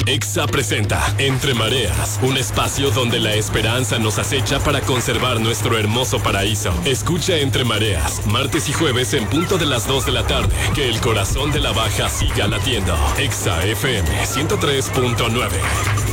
Exa presenta Entre Mareas, un espacio donde la esperanza nos acecha para conservar nuestro hermoso paraíso. Escucha Entre Mareas, martes y jueves en punto de las 2 de la tarde. Que el corazón de la Baja siga latiendo. Exa FM 103.9.